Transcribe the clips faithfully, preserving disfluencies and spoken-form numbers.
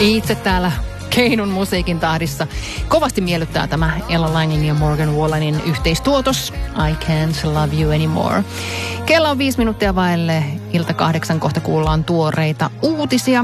Itse täällä keinun musiikin tahdissa. Kovasti miellyttää tämä Ella Langin ja Morgan Wallenin yhteistuotos I Can't Love You Anymore. Kello on viisi minuuttia vaille. Ilta kahdeksan kohta kuullaan tuoreita uutisia.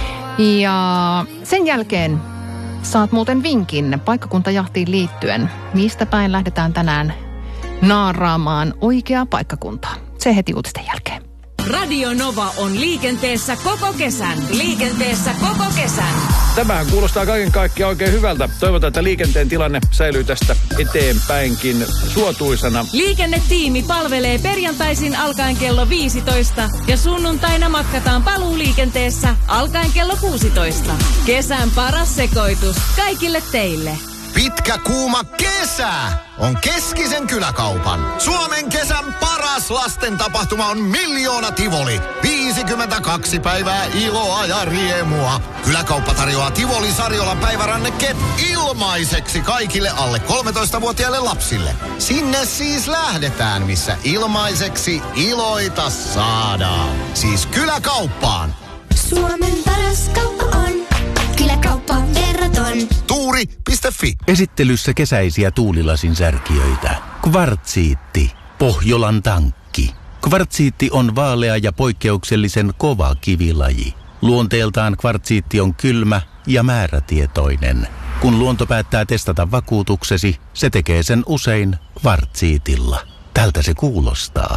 Ja sen jälkeen saat muuten vinkin paikkakuntajahtiin liittyen. Mistä päin lähdetään tänään naaraamaan oikeaa paikkakuntaa? Se heti uutisten jälkeen. Radio Nova on liikenteessä koko kesän. Liikenteessä koko kesän. Tämähän kuulostaa kaiken kaikkiaan oikein hyvältä. Toivotaan, että liikenteen tilanne säilyy tästä eteenpäinkin suotuisana. Liikennetiimi palvelee perjantaisin alkaen kello viisitoista ja sunnuntaina matkataan paluuliikenteessä alkaen kello kuusitoista. Kesän paras sekoitus kaikille teille. Pitkä kuuma kesä on Keskisen kyläkaupan. Suomen kesän paras lasten tapahtuma on Miljoona Tivoli. viisikymmentäkaksi päivää iloa ja riemua. Kyläkauppa tarjoaa Tivoli-Sarjolan päivärannekkeet ilmaiseksi kaikille alle kolmetoistavuotiaille lapsille. Sinne siis lähdetään, missä ilmaiseksi iloita saadaan. Siis kyläkauppaan. Suomen paras kauppa on Kyläkauppa verraton. Tuuri piste fi. Esittelyssä kesäisiä tuulilasin särkijöitä. Kvartsiitti. Pohjolan tankki. Kvartsiitti on vaalea ja poikkeuksellisen kova kivilaji. Luonteeltaan kvartsiitti on kylmä ja määrätietoinen. Kun luonto päättää testata vakuutuksesi, se tekee sen usein kvartsiitilla. Tältä se kuulostaa.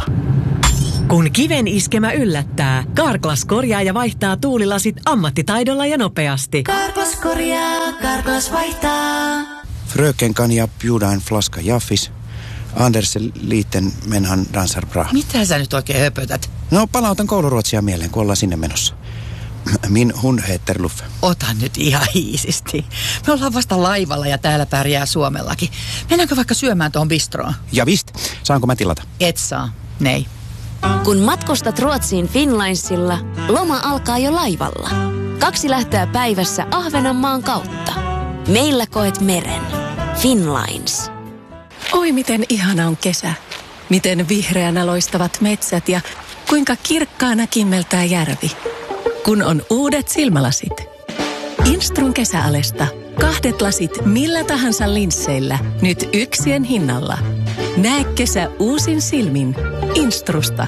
Kun kiven iskemä yllättää, Carglass korjaa ja vaihtaa tuulilasit ammattitaidolla ja nopeasti. Carglass korjaa, Carglass vaihtaa. Fröken kan jag bjuda en flaska Jaffis. Anders liiten menhan dansar bra. Mitä sä nyt oikein höpötät? No palautan kouluruotsia mieleen, kun ollaan sinne menossa. Min hund heter Luffe. Ota nyt ihan hiisisti. Me ollaan vasta laivalla ja täällä pärjää Suomellakin. Mennäänkö vaikka syömään tuohon bistroon? Ja vist. Saanko mä tilata? Et saa. Nei. Kun matkustat Ruotsiin Finlinesilla, loma alkaa jo laivalla. Kaksi lähtöä päivässä Ahvenanmaan kautta. Meillä koet meren. Finlines. Oi miten ihana on kesä. Miten vihreänä loistavat metsät ja kuinka kirkkaana kimmeltää järvi. Kun on uudet silmälasit. Instrun kesäalesta. Kahdet lasit millä tahansa linsseillä. Nyt yksien hinnalla. Näe kesä uusin silmin. Instrusta.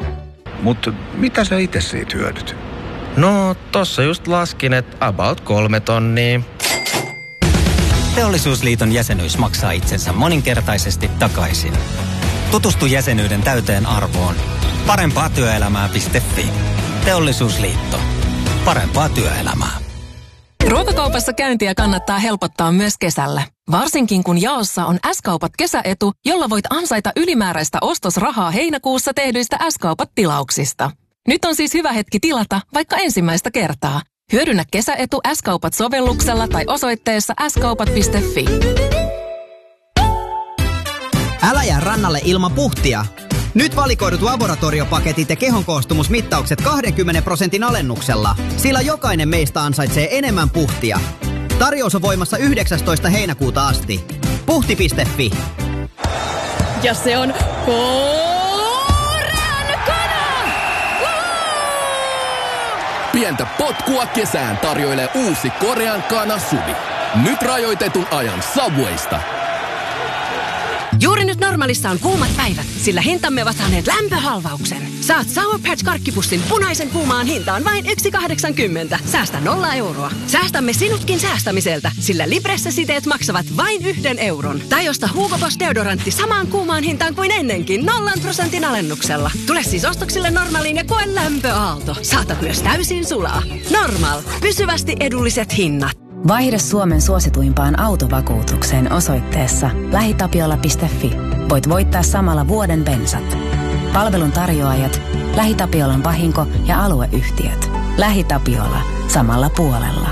Mutta mitä sä itse siitä hyödyt? No, tossa just laskin, että about kolme tonnia. Teollisuusliiton jäsenyys maksaa itsensä moninkertaisesti takaisin. Tutustu jäsenyyden täyteen arvoon. Parempaa työelämää piste fi. Teollisuusliitto. Parempaa työelämää. Ruokakaupassa käyntiä kannattaa helpottaa myös kesällä. Varsinkin kun jaossa on S-kaupat kesäetu, jolla voit ansaita ylimääräistä ostosrahaa heinäkuussa tehdyistä S-kaupat tilauksista. Nyt on siis hyvä hetki tilata vaikka ensimmäistä kertaa. Hyödynnä kesäetu S-kaupat sovelluksella tai osoitteessa s kaupat piste fi. Älä jää rannalle ilman puhtia. Nyt valikoidut laboratoriopaketit ja kehonkoostumusmittaukset kaksikymmentä prosentin alennuksella, sillä jokainen meistä ansaitsee enemmän puhtia. Tarjous on voimassa yhdeksästoista heinäkuuta asti. puhti piste fi. Ja se on Korean kana! Pientä potkua kesään tarjoilee uusi Korean kana Suvi. Nyt rajoitetun ajan Subwaysta. Juuri nyt Normaalissa on kuumat päivät, sillä hintamme ovat saaneet lämpöhalvauksen. Saat Sour Patch karkkipussin punaisen kuumaan hintaan vain yksi kahdeksankymmentä. Säästä nolla euroa. Säästämme sinutkin säästämiseltä, sillä Libressa-siteet maksavat vain yhden euron. Tai osta Hugo Boss deodorantti samaan kuumaan hintaan kuin ennenkin nollan prosentin alennuksella. Tule siis ostoksille Normaaliin ja koe lämpöaalto. Saatat myös täysin sulaa. Normaal. Pysyvästi edulliset hinnat. Vaihda Suomen suosituimpaan autovakuutukseen osoitteessa lähitapiola piste fi. Voit voittaa samalla vuoden bensat. Palvelun tarjoajat, LähiTapiolan vahinko- ja alueyhtiöt. LähiTapiola. Samalla puolella.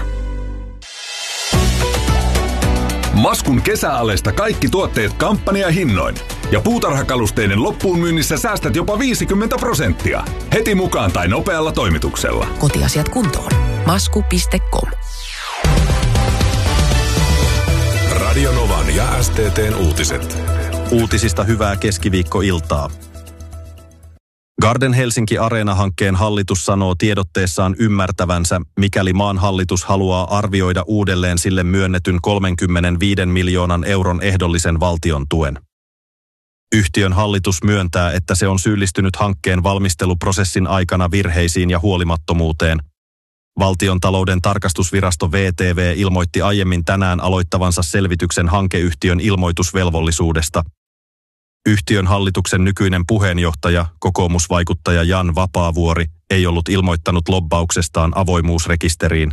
Maskun kesäalesta kaikki tuotteet kampanjahinnoin. Ja puutarhakalusteiden loppuun myynnissä säästät jopa viisikymmentä prosenttia. Heti mukaan tai nopealla toimituksella. Kotiasiat kuntoon. masku piste com. Radio Novan ja S T T:n uutiset. Uutisista hyvää keskiviikkoiltaa. Garden Helsinki Areena-hankkeen hallitus sanoo tiedotteessaan ymmärtävänsä, mikäli maan hallitus haluaa arvioida uudelleen sille myönnetyn kolmekymmentäviisi miljoonan euron ehdollisen valtion tuen. Yhtiön hallitus myöntää, että se on syyllistynyt hankkeen valmisteluprosessin aikana virheisiin ja huolimattomuuteen. Valtion talouden tarkastusvirasto V T V ilmoitti aiemmin tänään aloittavansa selvityksen hankeyhtiön ilmoitusvelvollisuudesta. Yhtiön hallituksen nykyinen puheenjohtaja, kokoomusvaikuttaja Jan Vapaavuori, ei ollut ilmoittanut lobbauksestaan avoimuusrekisteriin.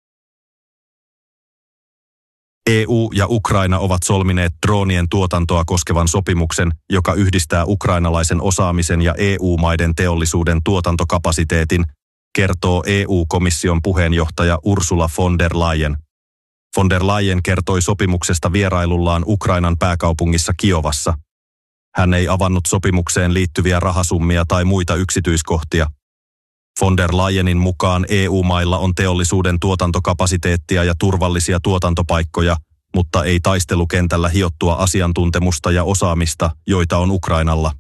E U ja Ukraina ovat solmineet droonien tuotantoa koskevan sopimuksen, joka yhdistää ukrainalaisen osaamisen ja E U-maiden teollisuuden tuotantokapasiteetin, kertoo E U-komission puheenjohtaja Ursula von der Leyen. Von der Leyen kertoi sopimuksesta vierailullaan Ukrainan pääkaupungissa Kiovassa. Hän ei avannut sopimukseen liittyviä rahasummia tai muita yksityiskohtia. Von der Leyenin mukaan E U-mailla on teollisuuden tuotantokapasiteettia ja turvallisia tuotantopaikkoja, mutta ei taistelukentällä hiottua asiantuntemusta ja osaamista, joita on Ukrainalla.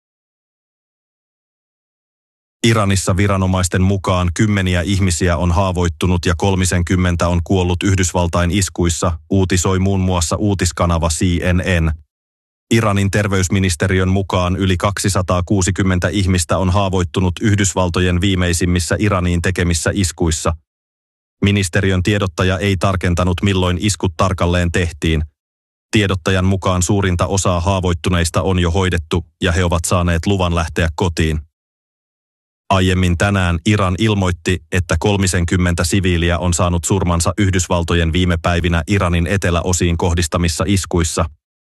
Iranissa viranomaisten mukaan kymmeniä ihmisiä on haavoittunut ja kolmisenkymmentä on kuollut Yhdysvaltain iskuissa, uutisoi muun muassa uutiskanava C N N. Iranin terveysministeriön mukaan yli kaksisataakuusikymmentä ihmistä on haavoittunut Yhdysvaltojen viimeisimmissä Iraniin tekemissä iskuissa. Ministeriön tiedottaja ei tarkentanut, milloin iskut tarkalleen tehtiin. Tiedottajan mukaan suurinta osaa haavoittuneista on jo hoidettu ja he ovat saaneet luvan lähteä kotiin. Aiemmin tänään Iran ilmoitti, että kolmisenkymmentä siviiliä on saanut surmansa Yhdysvaltojen viime päivinä Iranin eteläosiin kohdistamissa iskuissa.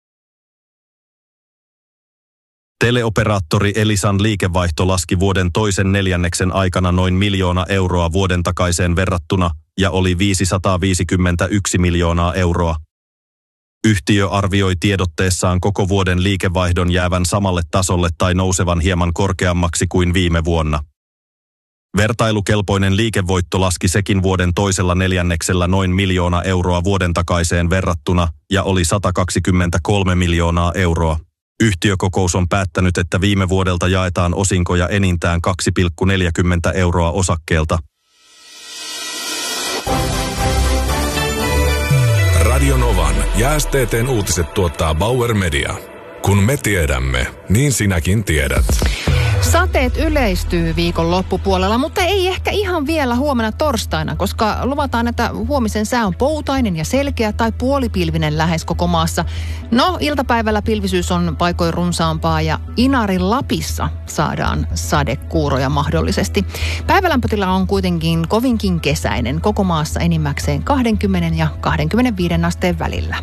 Teleoperaattori Elisan liikevaihto laski vuoden toisen neljänneksen aikana noin miljoona euroa vuoden takaiseen verrattuna ja oli viisisataaviisikymmentäyksi miljoonaa euroa. Yhtiö arvioi tiedotteessaan koko vuoden liikevaihdon jäävän samalle tasolle tai nousevan hieman korkeammaksi kuin viime vuonna. Vertailukelpoinen liikevoitto laski sekin vuoden toisella neljänneksellä noin miljoona euroa vuoden takaiseen verrattuna ja oli sata kaksikymmentäkolme miljoonaa euroa. Yhtiökokous on päättänyt, että viime vuodelta jaetaan osinkoja enintään kaksi pilkku neljäkymmentä euroa osakkeelta. Radio Novan ja S T T:n uutiset tuottaa Bauer Media. Kun me tiedämme, niin sinäkin tiedät. Sateet yleistyy viikon loppupuolella, mutta ei ehkä ihan vielä huomenna torstaina, koska luvataan, että huomisen sää on poutainen ja selkeä tai puolipilvinen lähes koko maassa. No, iltapäivällä pilvisyys on paikoin runsaampaa ja Inarin Lapissa saadaan sadekuuroja mahdollisesti. Päivälämpötila on kuitenkin kovinkin kesäinen, koko maassa enimmäkseen kaksikymmentä ja kaksikymmentäviisi asteen välillä.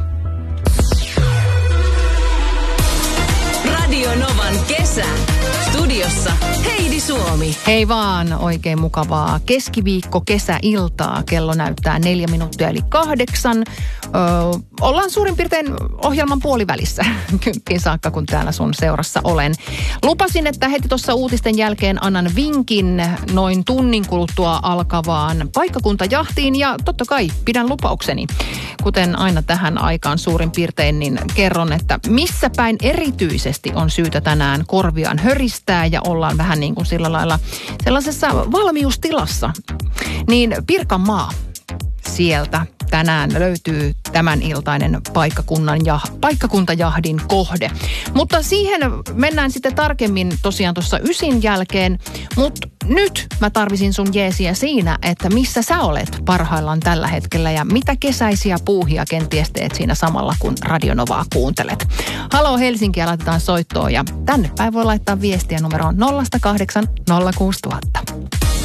Radio Novan kesä. Studiossa Heidi Suomi. Hei vaan, oikein mukavaa keskiviikko kesäiltaa. Kello näyttää neljä minuuttia eli kahdeksan. Öö, ollaan suurin piirtein ohjelman puolivälissä kymppiin saakka, kun täällä sun seurassa olen. Lupasin, että heti tuossa uutisten jälkeen annan vinkin noin tunnin kuluttua alkavaan paikkakuntajahtiin ja totta kai pidän lupaukseni. Kuten aina tähän aikaan suurin piirtein, niin kerron, että missä päin erityisesti on syytä tänään korviaan höristää ja ollaan vähän niin kuin sillä lailla sellaisessa valmiustilassa. Niin Pirkanmaa, sieltä tänään löytyy tämän iltainen paikkakunnan ja, paikkakuntajahdin kohde. Mutta siihen mennään sitten tarkemmin tosiaan tuossa ysin jälkeen. Mutta nyt mä tarvisin sun jeesiä siinä, että missä sä olet parhaillaan tällä hetkellä ja mitä kesäisiä puuhia kenties teet siinä samalla, kun Radio Novaa kuuntelet. Haloo Helsinki ja laitetaan soittoon ja tänne päin voi laittaa viestiä numeroon nolla kahdeksan nolla kuusi nolla nolla nolla.